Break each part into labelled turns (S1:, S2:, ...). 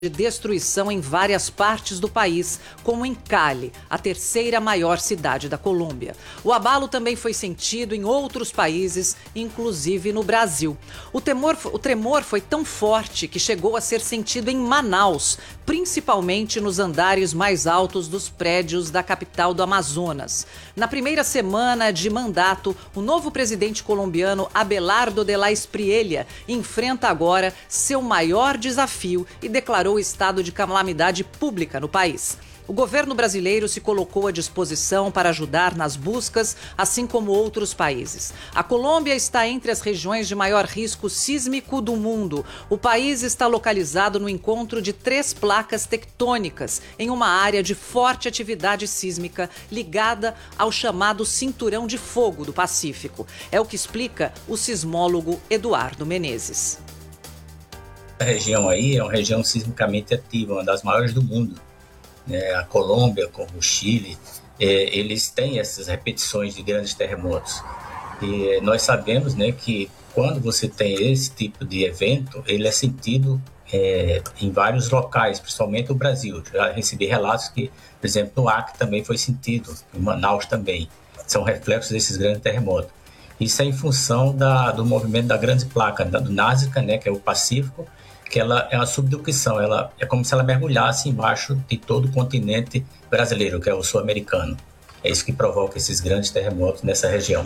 S1: de destruição em várias partes do país, como em Cali, a terceira maior cidade da Colômbia. O abalo também foi sentido em outros países, inclusive no Brasil. O tremor foi tão forte que chegou a ser sentido em Manaus, principalmente nos andares mais altos dos prédios da capital do Amazonas. Na primeira semana de mandato, o novo presidente colombiano Abelardo de la Espriella enfrenta agora seu maior desafio e declarou estado de calamidade pública no país. O governo brasileiro se colocou à disposição para ajudar nas buscas, assim como outros países. A Colômbia está entre as regiões de maior risco sísmico do mundo. O país está localizado no encontro de 3 placas tectônicas, em uma área de forte atividade sísmica ligada ao chamado Cinturão de Fogo do Pacífico. É o que explica o sismólogo Eduardo Menezes.
S2: A região aí é uma região sismicamente ativa, uma das maiores do mundo. A Colômbia, como o Chile, eles têm essas repetições de grandes terremotos. E nós sabemos, que quando você tem esse tipo de evento, ele é sentido em vários locais, principalmente o Brasil. Já recebi relatos que, por exemplo, no Acre também foi sentido, em Manaus também. São reflexos desses grandes terremotos. Isso é em função do movimento da grande placa, do Nazca, que é o Pacífico, que ela é uma subducção, ela é como se ela mergulhasse embaixo de todo o continente brasileiro, que é o sul-americano. É isso que provoca esses grandes terremotos nessa região.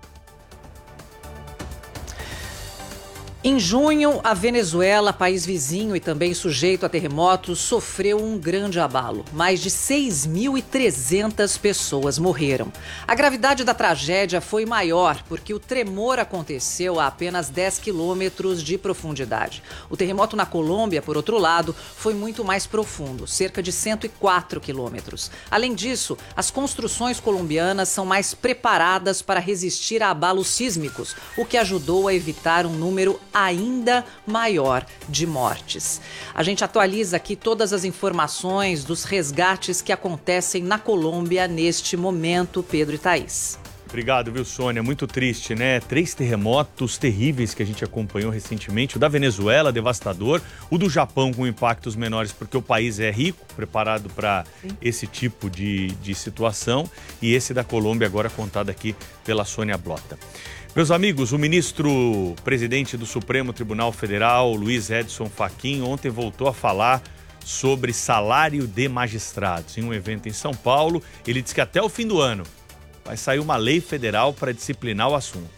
S1: Em junho, a Venezuela, país vizinho e também sujeito a terremotos, sofreu um grande abalo. Mais de 6.300 pessoas morreram. A gravidade da tragédia foi maior porque o tremor aconteceu a apenas 10 quilômetros de profundidade. O terremoto na Colômbia, por outro lado, foi muito mais profundo, cerca de 104 quilômetros. Além disso, as construções colombianas são mais preparadas para resistir a abalos sísmicos, o que ajudou a evitar um número ainda maior de mortes. A gente atualiza aqui todas as informações dos resgates que acontecem na Colômbia neste momento, Pedro e Thaís.
S3: Obrigado, viu, Sônia? Muito triste, né? 3 terremotos terríveis que a gente acompanhou recentemente. O da Venezuela, devastador. O do Japão, com impactos menores, porque o país é rico, preparado para esse tipo de situação. E esse da Colômbia, agora contado aqui pela Sônia Blota. Meus amigos, o ministro-presidente do Supremo Tribunal Federal, Luiz Edson Fachin, ontem voltou a falar sobre salário de magistrados. Em um evento em São Paulo, ele disse que até o fim do ano vai sair uma lei federal para disciplinar o assunto.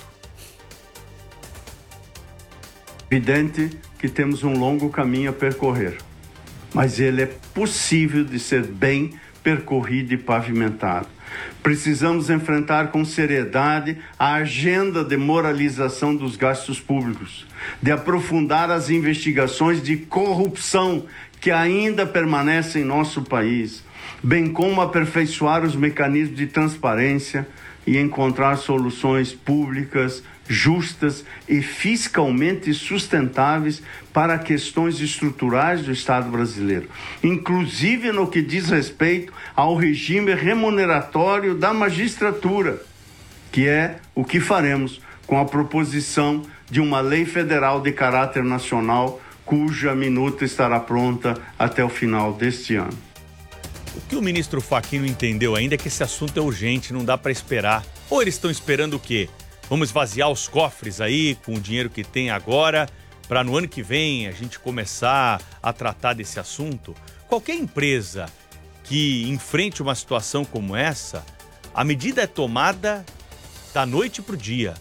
S4: Evidente que temos um longo caminho a percorrer, mas ele é possível de ser bem percorrido e pavimentado. Precisamos enfrentar com seriedade a agenda de moralização dos gastos públicos, de aprofundar as investigações de corrupção que ainda permanecem em nosso país, bem como aperfeiçoar os mecanismos de transparência e encontrar soluções públicas, justas e fiscalmente sustentáveis para questões estruturais do Estado brasileiro, inclusive no que diz respeito ao regime remuneratório da magistratura, que é o que faremos com a proposição de uma lei federal de caráter nacional, cuja minuta estará pronta até o final deste ano.
S3: O que o ministro Fachin não entendeu ainda é que esse assunto é urgente, não dá para esperar. Ou eles estão esperando o quê? Vamos esvaziar os cofres aí com o dinheiro que tem agora, para no ano que vem a gente começar a tratar desse assunto? Qualquer empresa que enfrente uma situação como essa, a medida é tomada da noite para o dia.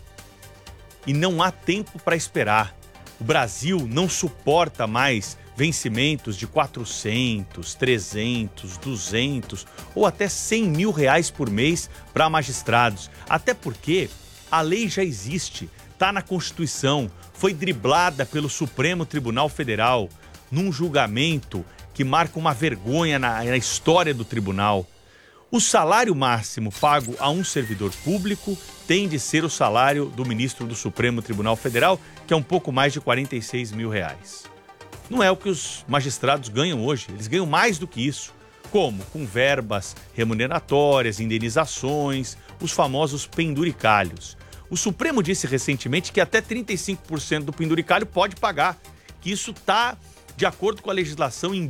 S3: E não há tempo para esperar. O Brasil não suporta mais vencimentos de 400, 300, 200 ou até 100 mil reais por mês para magistrados. Até porque a lei já existe, está na Constituição, foi driblada pelo Supremo Tribunal Federal num julgamento que marca uma vergonha na história do tribunal. O salário máximo pago a um servidor público tem de ser o salário do ministro do Supremo Tribunal Federal, que é um pouco mais de 46 mil reais. Não é o que os magistrados ganham hoje, eles ganham mais do que isso. Como? Com verbas remuneratórias, indenizações, os famosos penduricalhos. O Supremo disse recentemente que até 35% do penduricalho pode pagar, que isso está De acordo com a legislação, em